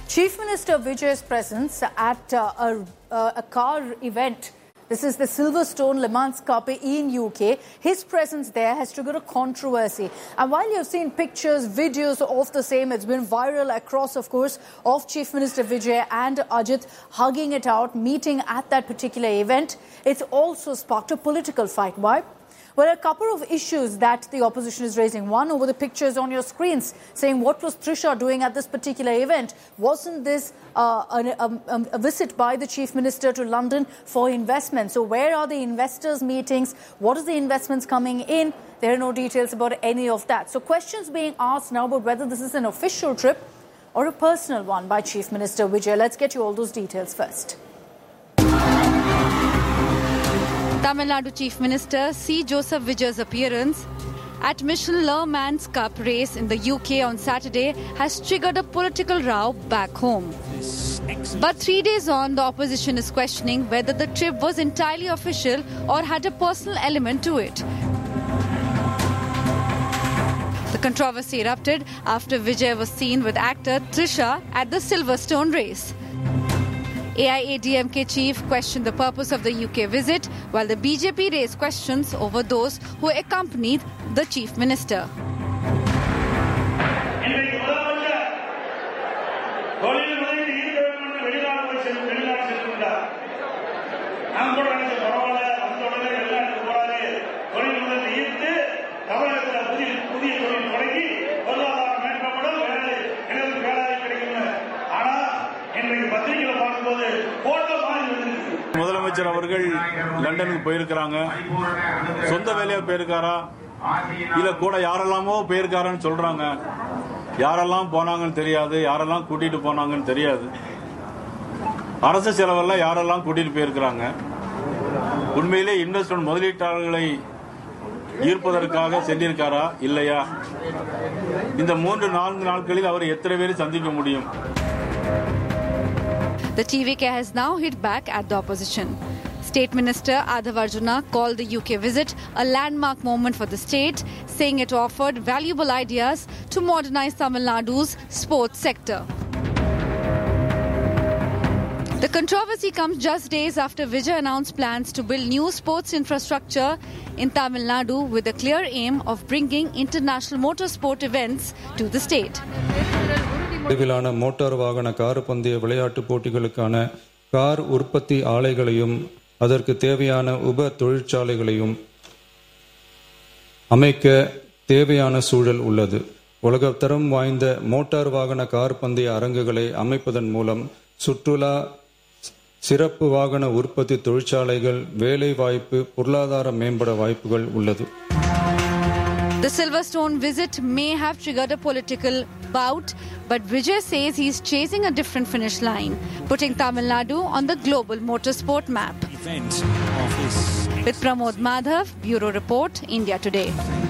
Chief Minister Vijay's presence at a car event. This is the Silverstone Le Mans Cup in UK. His presence there has triggered a controversy. And while you've seen pictures, videos of the same, it's been viral across, of course, of Chief Minister Vijay and Ajit hugging it out, meeting at that particular event. It's also sparked a political fight. Why? Well, a couple of issues that the opposition is raising. One, over the pictures on your screens, saying what was Trisha doing at this particular event? Wasn't this a visit by the Chief Minister to London for investment? So where are the investors' meetings? What is the investments coming in? There are no details about any of that. So questions being asked now about whether this is an official trip or a personal one by Chief Minister Vijay. Let's get you all those details first. Tamil Nadu Chief Minister C. Joseph Vijay's appearance at Michelin Le Mans Cup race in the UK on Saturday has triggered a political row back home. But 3 days on, the opposition is questioning whether the trip was entirely official or had a personal element to it. The controversy erupted after Vijay was seen with actor Trisha at the Silverstone race. AIADMK chief questioned the purpose of the UK visit, while the BJP raised questions over those who accompanied the chief minister. முதலமைச்சர் அவர்கள் லண்டனுக்கு போயிருக்காங்க. சொந்த வேலையா போயிருக்காரா இல்ல கூட யாரெல்லாமோ போயிருக்காருன்னு சொல்றாங்க. யாரெல்லாம் போனாங்கன்னு தெரியாது, யாரெல்லாம் கூட்டிட்டு போனாங்கன்னு தெரியாது. அரசு செலவெல்லாம் யாரெல்லாம் கூட்டிட்டு போயிருக்காங்க. உண்மையிலே இன்வெஸ்ட்மென்ட் முதலீட்டாளர்களை ஈர்ப்பதற்காக சென்றிருக்காரா இல்லையா? இந்த 3-4 நாட்களில் அவர் எத்தனை பேரை சந்திக்க முடியும்? The TVK has now hit back at the opposition. State Minister Adhav Arjuna called the UK visit a landmark moment for the state, saying it offered valuable ideas to modernize Tamil Nadu's sports sector. The controversy comes just days after Vijay announced plans to build new sports infrastructure in Tamil Nadu with a clear aim of bringing international motorsport events to the state. அளவிலான motor வாகன car பந்தய விளையாட்டுப் போட்டிகளுக்கான car உற்பத்தி ஆலைகளையும் அதற்கு தேவையான உப தொழிற்சாலைகளையும் அமைக்க தேவையான சூழல் உள்ளது. உலகத்தரம் வாய்ந்த மோட்டார் வாகன கார் பந்தய அரங்குகளை அமைப்பதன் மூலம் சுற்றுலா, சிறப்பு வாகன உற்பத்தி தொழிற்சாலைகள், வேலை வாய்ப்பு, பொருளாதார மேம்பட வாய்ப்புகள் உள்ளது. The Silverstone visit may have triggered a political bout, but Vijay says he's chasing a different finish line, putting Tamil Nadu on the global motorsport map. With Pramod Madhav, Bureau Report, India Today.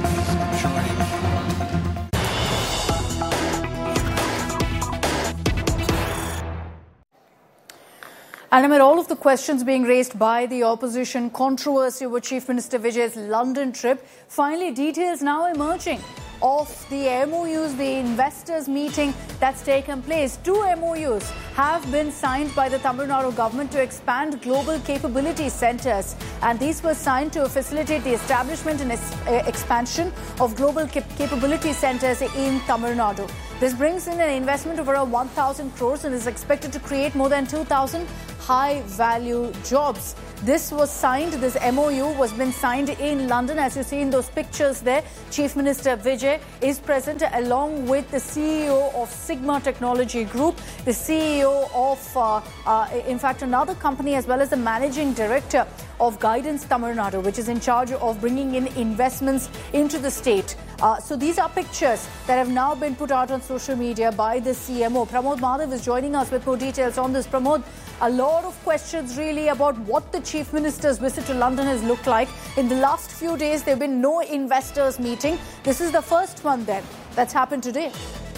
And amid all of the questions being raised by the opposition, controversy over Chief Minister Vijay's London trip, finally details now emerging of the MOUs, the investors meeting that's taken place. 2 MOUs have been signed by the Tamil Nadu government to expand global capability centers, and these were signed to facilitate the establishment and expansion of global capability centers in Tamil Nadu. This brings in an investment of around 1,000 crores and is expected to create more than 2,000 high-value jobs. This MOU was been signed in London. As you see in those pictures there, Chief Minister Vijay is present along with the CEO of Sigma Technology Group, the CEO of, in fact, another company, as well as the Managing Director of Guidance Tamil Nadu, which is in charge of bringing in investments into the state. So these are pictures that have now been put out on social media by the CMO. Pramod Madhav is joining us with more details on this. Pramod, a lot of questions really about what the Chief Minister's visit to London has looked like. In the last few days, there have been no investors meeting. This is the first one then that's happened today.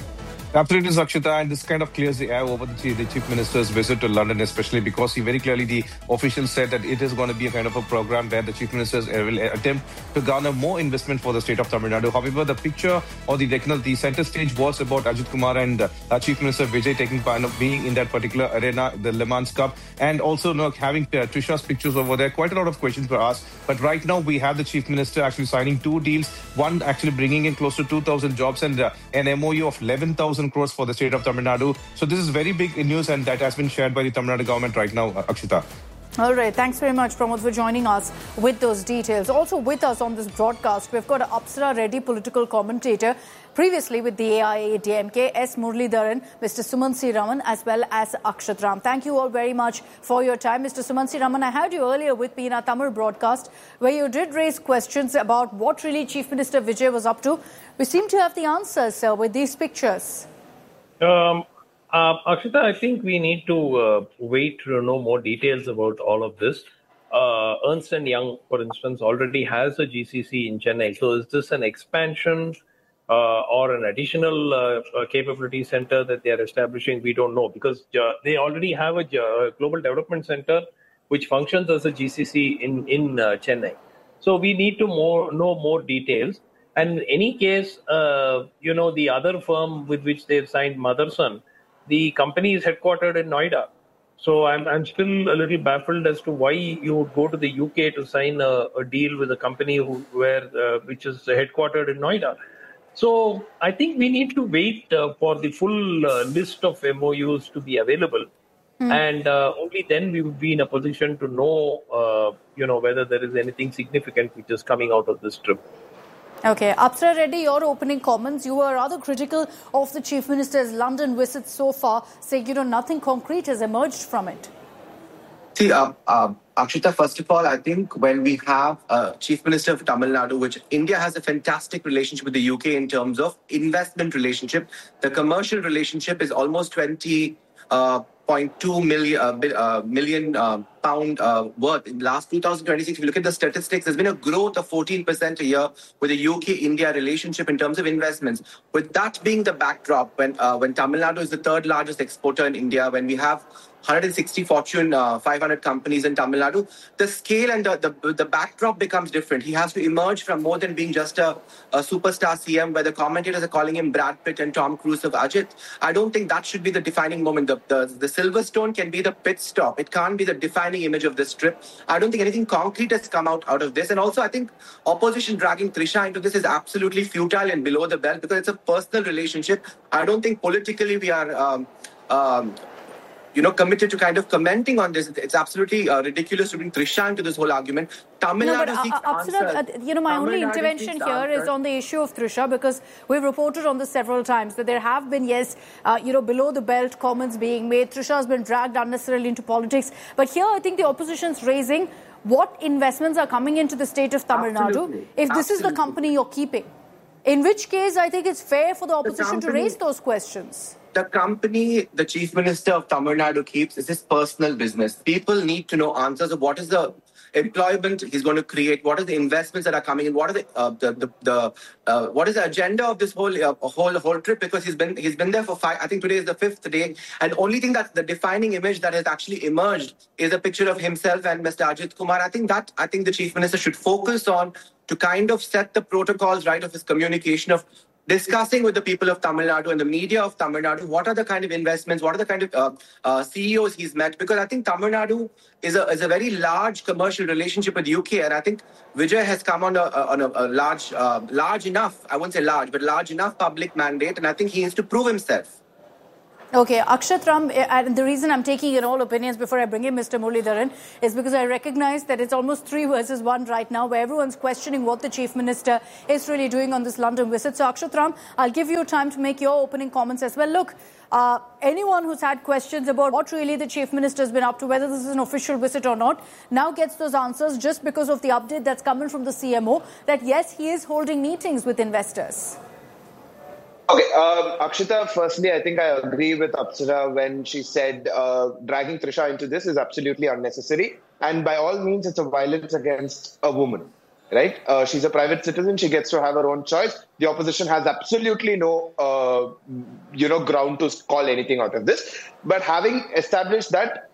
Absolutely, Sakshita, and this kind of clears the air over the Chief Minister's visit to London, especially because he very clearly, the officials said that it is going to be a kind of a program where the Chief Minister will attempt to garner more investment for the state of Tamil Nadu. However, the picture or the center stage was about Ajit Kumar and Chief Minister Vijay taking part of being in that particular arena, the Le Mans Cup, and also having Trisha's pictures over there. Quite a lot of questions were asked, but right now we have the Chief Minister actually signing 2 deals, one actually bringing in close to 2,000 jobs and an MOU of 11,000 crores for the state of Tamil Nadu. So this is very big news, and that has been shared by the Tamil Nadu government right now, Akshita. All right. Thanks very much, Pramod, for joining us with those details. Also with us on this broadcast, we've got Apsara Reddy, political commentator, previously with the AIADMK, S. Muralidharan, Mr. Sumant C. Raman, as well as Akshat Ram. Thank you all very much for your time. Mr. Sumant C. Raman, I had you earlier with me in our Tamil broadcast, where you did raise questions about what really Chief Minister Vijay was up to. We seem to have the answers, sir, with these pictures. Akshita, I think we need to wait to know more details about all of this. Ernst & Young, for instance, already has a GCC in Chennai. So is this an expansion or an additional capability center that they are establishing? We don't know, because they already have a Global Development Center which functions as a GCC in Chennai. So we need to know more details. And in any case, the other firm with which they've signed Motherson, the company is headquartered in Noida. So I'm still a little baffled as to why you would go to the UK to sign a deal with a company which is headquartered in Noida. So I think we need to wait for the full list of MOUs to be available. And only then we would be in a position to know, whether there is anything significant which is coming out of this trip. Okay. Apsara Reddy, your opening comments. You were rather critical of the Chief Minister's London visit so far, saying, nothing concrete has emerged from it. See, Akshita, first of all, I think when we have Chief Minister of Tamil Nadu, which India has a fantastic relationship with the UK in terms of investment relationship, the commercial relationship is almost 20.2 million pound worth. In last 2026, if you look at the statistics, there's been a growth of 14% a year with the UK-India relationship in terms of investments. With that being the backdrop, when Tamil Nadu is the 3rd largest exporter in India, when we have 160 Fortune 500 companies in Tamil Nadu, the scale and the backdrop becomes different. He has to emerge from more than being just a superstar CM, where the commentators are calling him Brad Pitt and Tom Cruise of Ajit. I don't think that should be the defining moment. The Silverstone can be the pit stop. It can't be the defining image of this trip. I don't think anything concrete has come out of this. And also, I think opposition dragging Trisha into this is absolutely futile and below the belt, because it's a personal relationship. I don't think politically we are committed to kind of commenting on this. It's absolutely ridiculous to bring Trisha into this whole argument. Tamil Nadu seeks answers. My only intervention here is on the issue of Trisha, because we've reported on this several times that there have been, below the belt comments being made. Trisha has been dragged unnecessarily into politics. But here, I think the opposition's raising what investments are coming into the state of Tamil Nadu if this is the company you're keeping. In which case, I think it's fair for the opposition to raise those questions. The company the Chief Minister of Tamil Nadu keeps is his personal business. People need to know answers of what is the employment he's going to create, what are the investments that are coming in, what are what is the agenda of this whole trip, because he's been there for 5. I think today is the 5th day, and only thing that's the defining image that has actually emerged is a picture of himself and Mr. Ajit Kumar. I think the Chief Minister should focus on to kind of set the protocols right of his communication, of discussing with the people of Tamil Nadu and the media of Tamil Nadu, what are the kind of investments, what are the kind of CEOs he's met. Because I think Tamil Nadu is a very large commercial relationship with the UK. And I think Vijay has come on a large enough, I won't say large, but large enough public mandate. And I think he needs to prove himself. Okay, Akshat Ram, and the reason I'm taking in all opinions before I bring in Mr. Muralidharan is because I recognize that it's almost 3 versus 1 right now, where everyone's questioning what the Chief Minister is really doing on this London visit. So, Akshat Ram, I'll give you time to make your opening comments as well. Look, anyone who's had questions about what really the Chief Minister has been up to, whether this is an official visit or not, now gets those answers just because of the update that's coming from the CMO that, yes, he is holding meetings with investors. Okay, Akshita, firstly, I think I agree with Apsara when she said dragging Trisha into this is absolutely unnecessary. And by all means, it's a violence against a woman. right? She's a private citizen. She gets to have her own choice. The opposition has absolutely no, ground to call anything out of this. But having established that,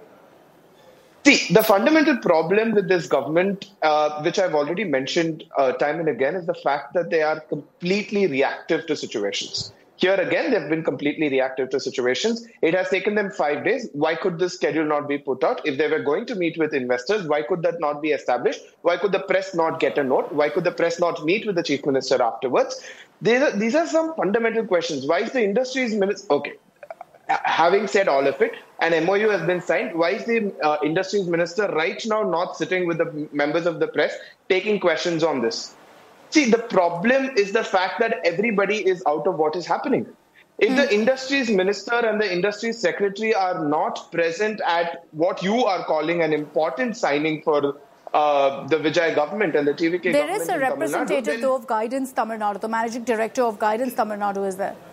see, the fundamental problem with this government, which I've already mentioned time and again, is the fact that they are completely reactive to situations. Here again, they've been completely reactive to situations. It has taken them 5 days. Why could this schedule not be put out? If they were going to meet with investors, why could that not be established? Why could the press not get a note? Why could the press not meet with the chief minister afterwards? These are some fundamental questions. Why is the industry's minister... Okay, having said all of it, an MOU has been signed. Why is the industry's minister right now not sitting with the members of the press taking questions on this? See, the problem is the fact that everybody is out of what is happening. If the industry's minister and the industry's secretary are not present at what you are calling an important signing for the Vijay government and the TVK government, there is a representative though of Guidance Tamil Nadu, the managing director of Guidance Tamil Nadu is there.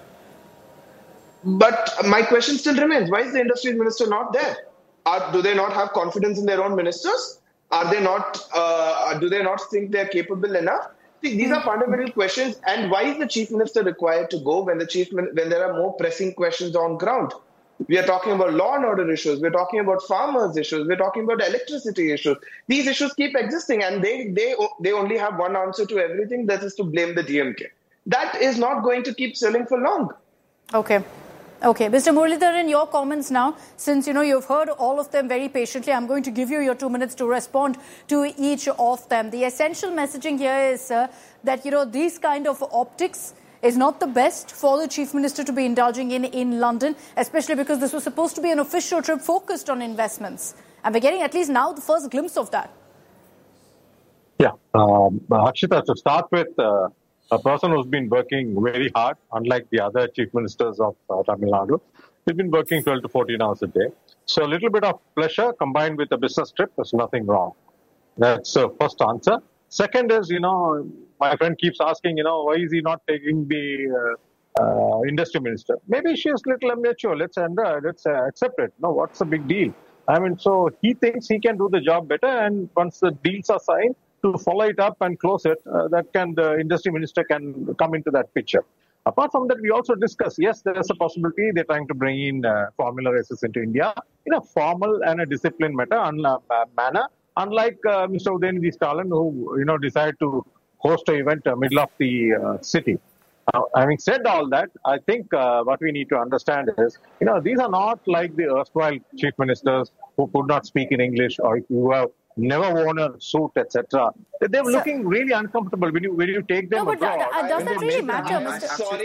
But my question still remains: why is the industry's minister not there? Do they not have confidence in their own ministers? Are they not? Do they not think they're capable enough? See, these are fundamental questions. And why is the chief minister required to go when there are more pressing questions on ground? We are talking about law and order issues. We're talking about farmers' issues. We're talking about electricity issues. These issues keep existing, and they only have one answer to everything. That is to blame the DMK. That is not going to keep selling for long. Okay. Mr. Muralidharan, your comments now, since you've heard all of them very patiently. I'm going to give you your 2 minutes to respond to each of them. The essential messaging here is that these kind of optics is not the best for the Chief Minister to be indulging in London, especially because this was supposed to be an official trip focused on investments. And we're getting at least now the first glimpse of that. Yeah. Akshita, to start with, a person who's been working very hard, unlike the other chief ministers of Tamil Nadu. He's been working 12 to 14 hours a day. So a little bit of pleasure combined with a business trip, there's nothing wrong. That's the first answer. Second is, my friend keeps asking, why is he not taking the industry minister? Maybe she's a little immature. Let's accept it. No, what's the big deal? So he thinks he can do the job better, and once the deals are signed, to follow it up and close it, the industry minister can come into that picture. Apart from that, we also discuss, yes, there is a possibility they're trying to bring in formula races into India in a formal and a disciplined manner, unlike Mr. Udayanidhi Stalin, who decided to host an event middle of the city. Having said all that, I think what we need to understand is, these are not like the erstwhile chief ministers who could not speak in English or who have never worn a suit, etc. They're looking really uncomfortable when you take them abroad. Does that really matter, Mr. Sorry,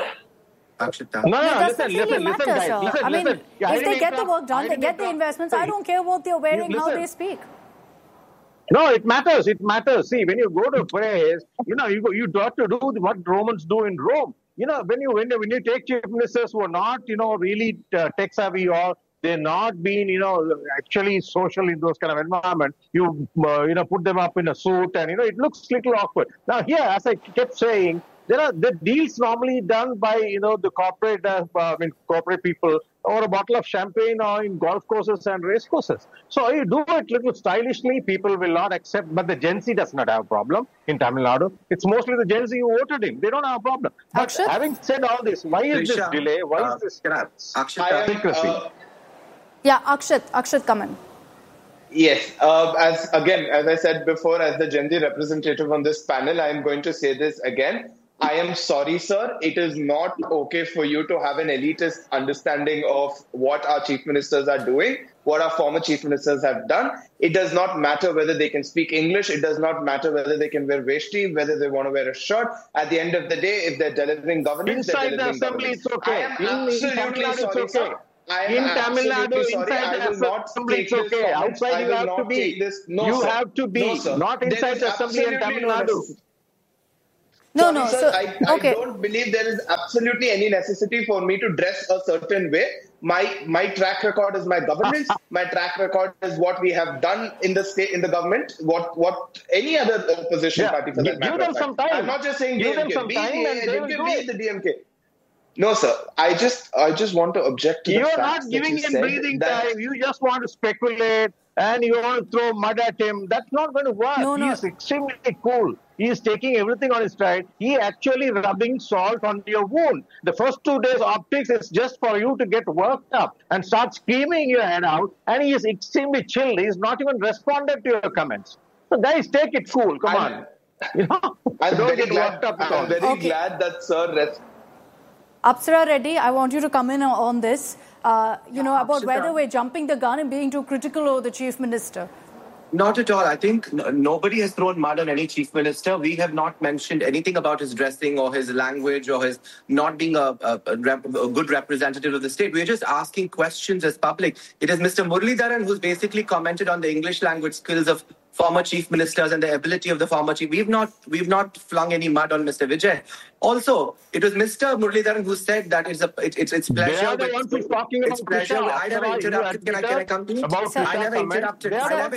Akshita. Listen, guys. If they get the work done, they get the investments. I don't care what they're wearing, how they speak. No, it matters. It matters. See, when you go to praise, you got to do what Romans do in Rome. When you take chief ministers who are not, really tech savvy, or they're not being, actually social in those kind of environment, you put them up in a suit, and it looks a little awkward. Now here, as I kept saying, there are the deals normally done by the corporate people over a bottle of champagne or in golf courses and race courses. So you do it little stylishly, people will not accept, but the Gen Z does not have a problem in Tamil Nadu. It's mostly the Gen Z who voted in. They don't have a problem. But having said all this, why is this delay? Why is this secrecy? Yeah, Akshat, come in. Yes, as I said before, as the Gen Z representative on this panel, I am going to say this again. I am sorry, sir. It is not okay for you to have an elitist understanding of what our chief ministers are doing, what our former chief ministers have done. It does not matter whether they can speak English. It does not matter whether they can wear veshti, whether they want to wear a shirt. At the end of the day, if they're delivering governance, inside the assembly, it's okay. I am absolutely sorry, sir. In Tamil Nadu, inside the assembly, it's okay. Outside, you have to be. You have to be. Not inside the assembly in Tamil Nadu. No, sir, I don't believe there is absolutely any necessity for me to dress a certain way. My track record is my governance. My track record is what we have done in the state, in the government. What any other opposition party for that matter. Give them some time. I'm not just saying give DMK. Them some time and they will do it. The DMK. No, sir. I just want to object to the fact that you're not giving him breathing time. You just want to speculate and you want to throw mud at him. That's not going to work. No. He is extremely cool. He is taking everything on his stride. He actually rubbing salt on your wound. The first 2 days optics is just for you to get worked up and start screaming your head out. And he is extremely chill. He is not even responded to your comments. So guys, take it cool. Come on. I'm Don't very get glad, worked up at all. I'm very glad that Sir Apsara Reddy, I want you to come in on this, about whether we're jumping the gun and being too critical of the Chief Minister. Not at all. I think nobody has thrown mud on any chief minister. We have not mentioned anything about his dressing or his language or his not being a good representative of the state. We're just asking questions as public. It is Mr. Muralidharan who's basically commented on the English language skills of former chief ministers and the ability of the former chief. We've not flung any mud on Mr. Vijay. Also, it was Mr. Muralidharan who said that it's pleasure. They are the ones who's talking about pleasure. Trisha. I never interrupted. Can I continue? I never interrupted.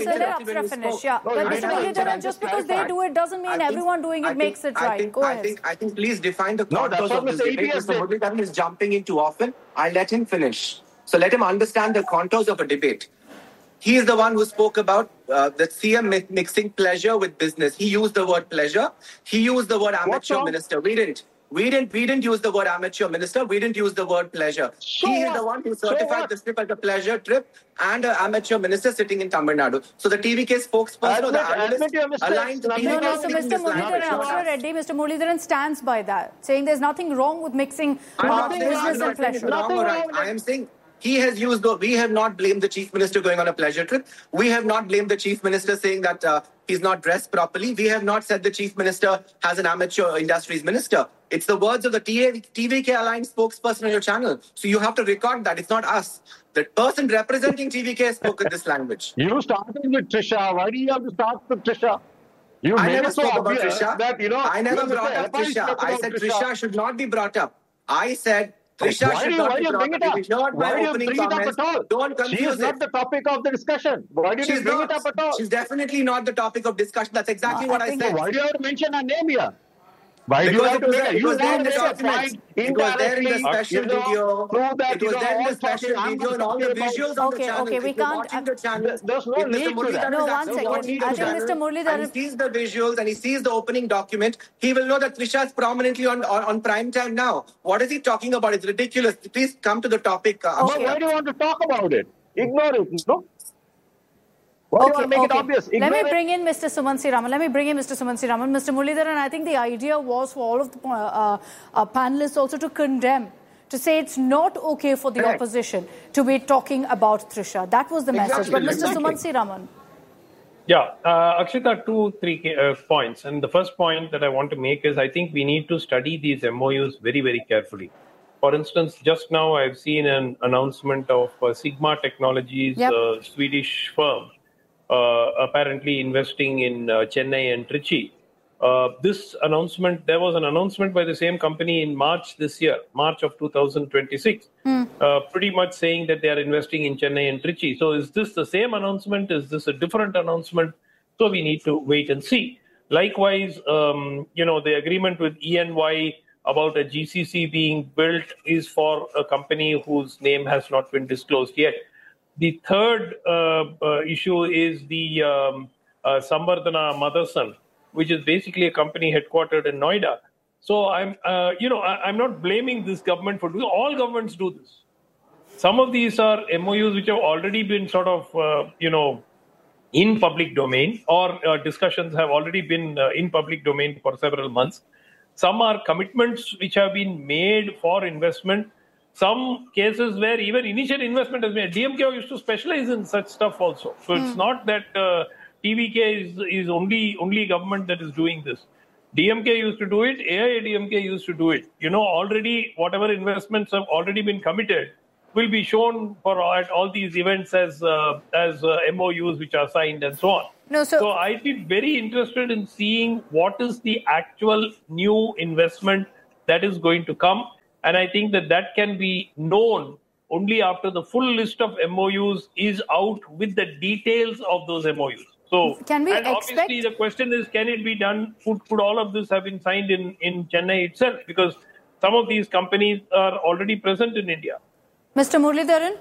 Mr. Muralidharan, just because they do it doesn't mean everyone doing it makes it right. Go ahead. I think please define the contours of this debate. Mr. Muralidharan is jumping in too often. I'll let him finish. So let him understand the contours of a debate. He is the one who spoke about the CM mixing pleasure with business. He used the word pleasure. He used the word amateur minister. We didn't use the word amateur minister. We didn't use the word pleasure. He is the one who certified the trip as a pleasure trip and an amateur minister sitting in Tamil Nadu. So the TVK spokesperson or the analyst aligned to No, so Mr. Muralidharan stands by that, saying there's nothing wrong with mixing business and pleasure. I am saying he has used we have not blamed the chief minister going on a pleasure trip. We have not blamed the chief minister saying that he's not dressed properly. We have not said the chief minister has an amateur industries minister. It's the words of the TVK Alliance spokesperson on your channel. So you have to record that. It's not us. The person representing TVK has spoken this language. You started with Trisha. Why do you have to start with Trisha? I never spoke about Trisha. I never brought up Trisha. I said Trisha should not be brought up. I said Trisha should not be brought up. If you heard my opening comments, don't confuse it. She is not the topic of the discussion. Why did you bring it up at all? She's definitely not the topic of discussion. That's exactly what I said. Why do you have to mention her name here? Why do you have to make it? It was there in the documents. It was there in the special video. It was there in the special video and all the visuals on the channel. Okay, we can't. There's no need to that. No, 1 second. I think Mr. Muralidharan. And he sees the visuals and he sees the opening document. He will know that Trisha is prominently on prime time now. What is he talking about? It's ridiculous. Please come to the topic. Why do you want to talk about it? Ignore it. No? Why do you want to make it obvious? Let me bring in Mr. Sumansi Raman. Mr. Muralidharan, I think the idea was for all of the panelists also to condemn, to say it's not okay for the opposition to be talking about Trisha. That was the message. But Mr. Sumansi Raman. Yeah, Akshita, 2-3 points. And the first point that I want to make is I think we need to study these MOUs very, very carefully. For instance, just now I've seen an announcement of Sigma Technologies, a Swedish firm, apparently investing in Chennai and Trichy. This announcement, there was an announcement by the same company in March this year, March of 2026, pretty much saying that they are investing in Chennai and Trichy. So is this the same announcement? Is this a different announcement? So we need to wait and see. Likewise, the agreement with ENY about a GCC being built is for a company whose name has not been disclosed yet. The third issue is the Samvardhana Motherson, which is basically a company headquartered in Noida. So I'm not blaming this government for doing. All governments do this. Some of these are MOUs which have already been sort of, in public domain, or discussions have already been in public domain for several months. Some are commitments which have been made for investment. Some cases where even initial investment has been made. DMK used to specialize in such stuff also. So it's not that TVK is only government that is doing this. DMK used to do it. AIADMK used to do it. Already whatever investments have already been committed will be shown at all these events as MOUs which are signed and so on. So I'd be very interested in seeing what is the actual new investment that is going to come. And I think that can be known only after the full list of MOUs is out with the details of those MOUs. So, can we obviously the question is, can it be done? Could all of this have been signed in Chennai itself? Because some of these companies are already present in India. Mr. Muralidharan?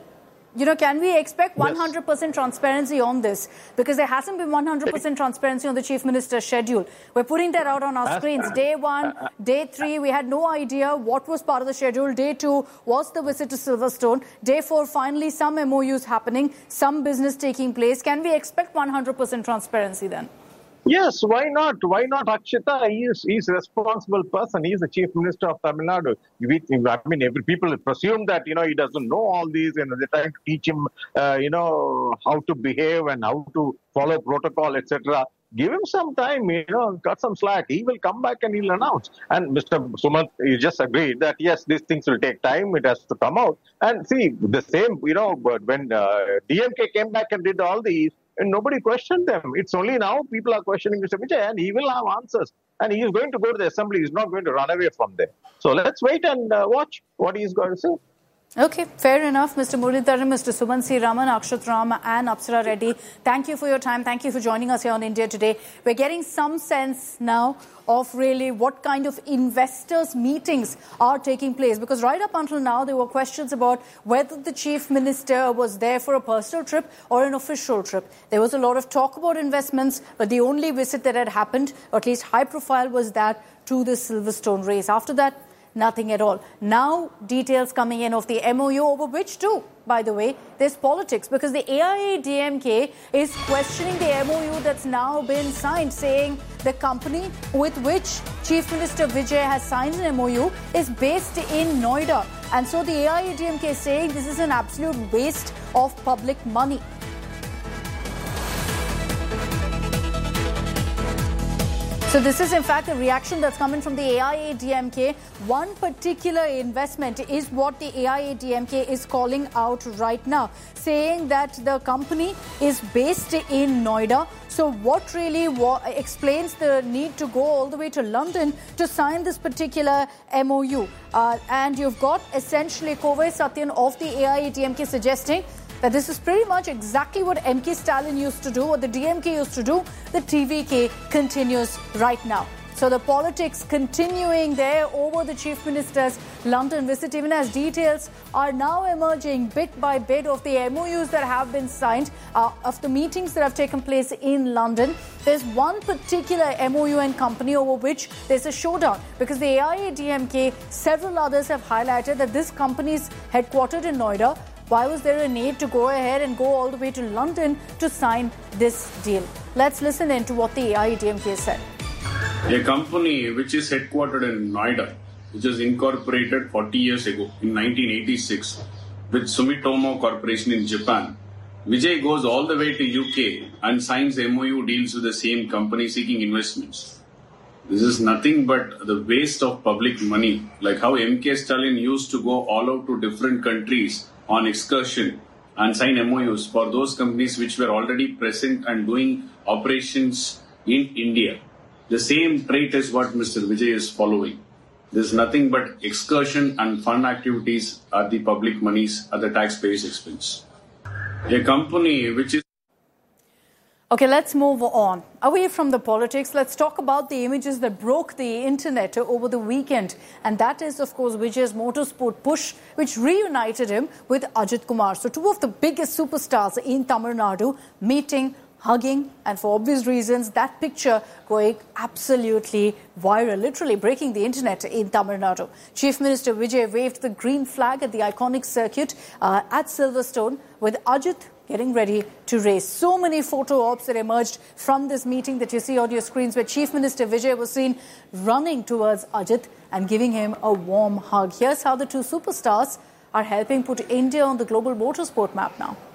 can we expect 100% transparency on this? Because there hasn't been 100% transparency on the Chief Minister's schedule. We're putting that out on our screens. Day 1, Day 3, we had no idea what was part of the schedule. Day 2 was the visit to Silverstone. Day 4, finally, some MOUs happening, some business taking place. Can we expect 100% transparency then? Yes, why not? Why not, Akshita? He's a responsible person. He's the Chief Minister of Tamil Nadu. Every people presume that, he doesn't know all these, and they're trying to teach him, how to behave and how to follow protocol, etc. Give him some time, cut some slack. He will come back and he'll announce. And Mr. Sumant, you just agreed that, yes, these things will take time. It has to come out. And see, the same, but when DMK came back and did all these, and nobody questioned them. It's only now people are questioning Mr. Vijay, and he will have answers. And he is going to go to the assembly. He's not going to run away from there. So let's wait and watch what he's going to say. Okay, fair enough. Mr. Muralidharan, Mr. Sumant C. Raman, Akshat Ram and Apsara Reddy, thank you for your time. Thank you for joining us here on India Today. We're getting some sense now of really what kind of investors' meetings are taking place. Because right up until now, there were questions about whether the Chief Minister was there for a personal trip or an official trip. There was a lot of talk about investments, but the only visit that had happened, or at least high profile, was that to the Silverstone race. After that, nothing at all. Now, details coming in of the MOU, over which too, by the way, there's politics, because the AIADMK is questioning the MOU that's now been signed, saying the company with which Chief Minister Vijay has signed an MOU is based in Noida. And so the AIADMK is saying this is an absolute waste of public money. So this is in fact a reaction that's coming from the AIADMK. One particular investment is what the AIADMK is calling out right now, saying that the company is based in Noida. So what really explains the need to go all the way to London to sign this particular MOU? And you've got essentially Kovai Satyan of the AIADMK suggesting that this is pretty much exactly what MK Stalin used to do, what the DMK used to do. The TVK continues right now. So the politics continuing there over the Chief Minister's London visit, even as details are now emerging bit by bit of the MOUs that have been signed, of the meetings that have taken place in London. There's one particular MOU and company over which there's a showdown, because the AIADMK, several others have highlighted that this company is headquartered in Noida. Why was there a need to go ahead and go all the way to London to sign this deal? Let's listen in to what the AIADMK said. A company which is headquartered in Noida, which was incorporated 40 years ago in 1986 with Sumitomo Corporation in Japan. Vijay goes all the way to UK and signs MOU deals with the same company seeking investments. This is nothing but the waste of public money, like how MK Stalin used to go all out to different countries on excursion and sign MOUs for those companies which were already present and doing operations in India. The same trait is what Mr. Vijay is following. There's nothing but excursion and fun activities at the public monies at the taxpayers' expense. A company which is... Okay, let's move on. Away from the politics, let's talk about the images that broke the internet over the weekend. And that is, of course, Vijay's motorsport push, which reunited him with Ajit Kumar. So two of the biggest superstars in Tamil Nadu meeting, hugging, and for obvious reasons, that picture going absolutely viral, literally breaking the internet in Tamil Nadu. Chief Minister Vijay waved the green flag at the iconic circuit at Silverstone, with Ajit getting ready to race. So many photo ops that emerged from this meeting that you see on your screens, where Chief Minister Vijay was seen running towards Ajit and giving him a warm hug. Here's how the two superstars are helping put India on the global motorsport map now.